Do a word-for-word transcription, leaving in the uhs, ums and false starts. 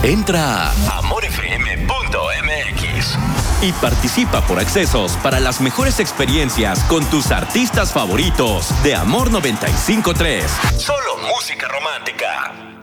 Entra a amor f m punto m x y participa por accesos para las mejores experiencias con tus artistas favoritos de Amor noventa y cinco punto tres. Solo música romántica.